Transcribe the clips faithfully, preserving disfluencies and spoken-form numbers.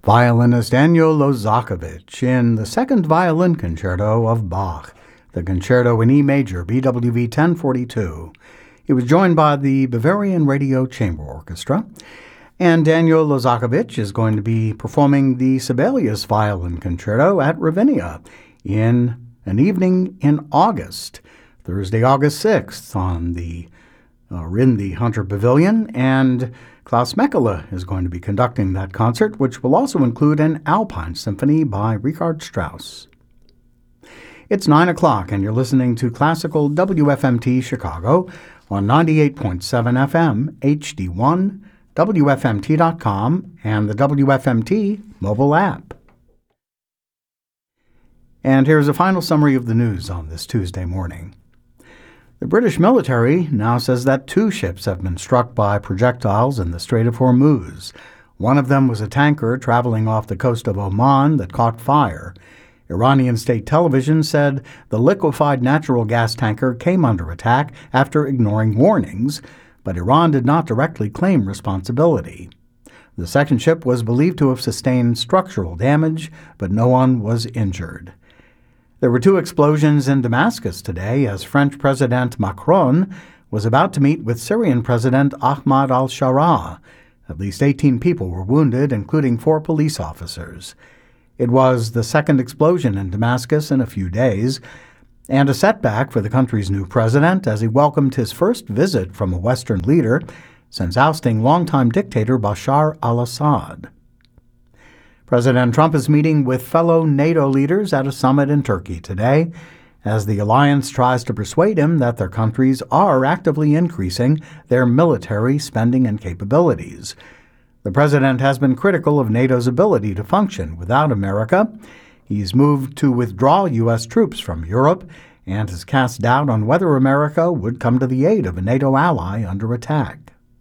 violinist Ennio Lozakovich in the Second Violin Concerto of Bach, the Concerto in E major, B W V ten forty-two. He was joined by the Bavarian Radio Chamber Orchestra, and Ennio Lozakovich is going to be performing the Sibelius Violin Concerto at Ravinia in an evening in August, Thursday, August sixth, on the uh, in the Hunter Pavilion, and Klaus Mekele is going to be conducting that concert, which will also include an Alpine Symphony by Richard Strauss. It's nine o'clock, and you're listening to Classical W F M T Chicago on ninety-eight point seven F M, H D one, W F M T dot com, and the W F M T mobile app. And here's a final summary of the news on this Tuesday morning. The British military now says that two ships have been struck by projectiles in the Strait of Hormuz. One of them was a tanker traveling off the coast of Oman that caught fire. Iranian state television said the liquefied natural gas tanker came under attack after ignoring warnings, but Iran did not directly claim responsibility. The second ship was believed to have sustained structural damage, but no one was injured. There were two explosions in Damascus today as French President Macron was about to meet with Syrian President Ahmad al-Sharaa. At least eighteen people were wounded, including four police officers. It was the second explosion in Damascus in a few days, and a setback for the country's new president as he welcomed his first visit from a Western leader since ousting longtime dictator Bashar al-Assad. President Trump is meeting with fellow NATO leaders at a summit in Turkey today as the alliance tries to persuade him that their countries are actively increasing their military spending and capabilities. The president has been critical of NATO's ability to function without America. He's moved to withdraw U S troops from Europe and has cast doubt on whether America would come to the aid of a NATO ally under attack.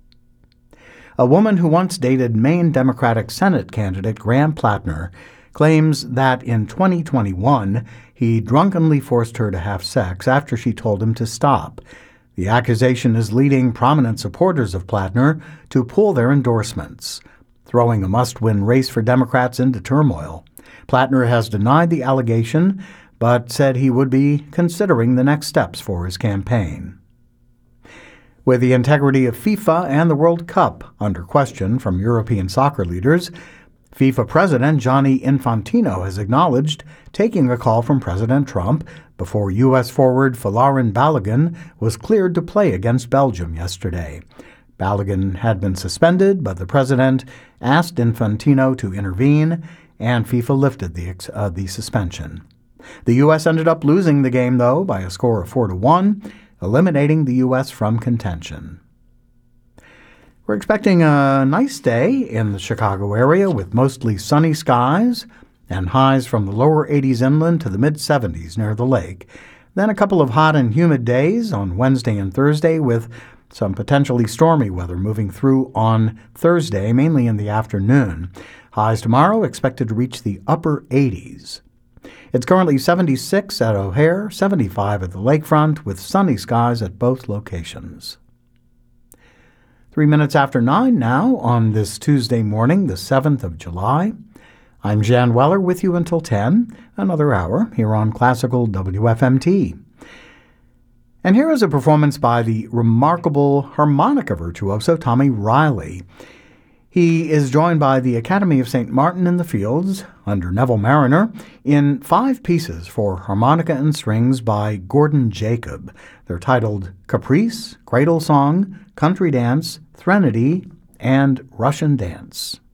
A woman who once dated Maine Democratic Senate candidate Graham Plattner claims that in twenty twenty-one he drunkenly forced her to have sex after she told him to stop. The accusation is leading prominent supporters of Plattner to pull their endorsements, throwing a must-win race for Democrats into turmoil. Plattner has denied the allegation, but said he would be considering the next steps for his campaign. With the integrity of FIFA and the World Cup under question from European soccer leaders, FIFA President Gianni Infantino has acknowledged taking a call from President Trump before U S forward Folarin Balogun was cleared to play against Belgium yesterday. Balogun had been suspended, but the president asked Infantino to intervene, and FIFA lifted the, uh, the suspension. The U S ended up losing the game, though, by a score of four to one, eliminating the U S from contention. We're expecting a nice day in the Chicago area with mostly sunny skies and highs from the lower eighties inland to the mid-seventies near the lake. Then a couple of hot and humid days on Wednesday and Thursday with some potentially stormy weather moving through on Thursday, mainly in the afternoon. Highs tomorrow expected to reach the upper eighties. It's currently seventy-six at O'Hare, seventy-five at the lakefront, with sunny skies at both locations. Three minutes after nine now on this Tuesday morning, the seventh of July. I'm Jan Weller with you until ten, another hour here on Classical W F M T. And here is a performance by the remarkable harmonica virtuoso Tommy Riley. He is joined by the Academy of Saint Martin in the Fields, under Neville Mariner, in five pieces for harmonica and strings by Gordon Jacob. They're titled Caprice, Cradle Song, Country Dance, Threnody, and Russian Dance.